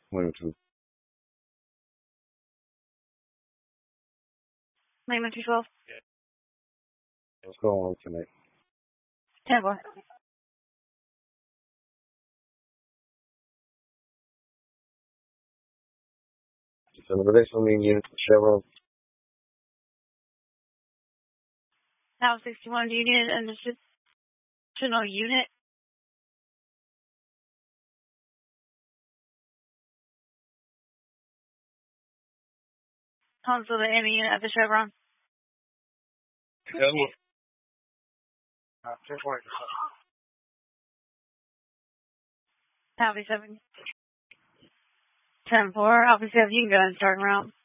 Lima 2. Lima 212. What's going on tonight? 10-4. Celebration main unit, Chevron. Now 61, do you need an additional unit? Console the enemy unit at the Chevron. Hello. 7. 10-4. Obviously, you can go and start around.